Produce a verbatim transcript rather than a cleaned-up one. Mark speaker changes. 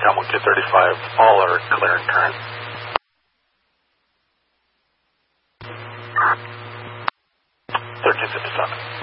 Speaker 1: Intercom one K thirty-five, all are clear and current. thirteen fifty-seven.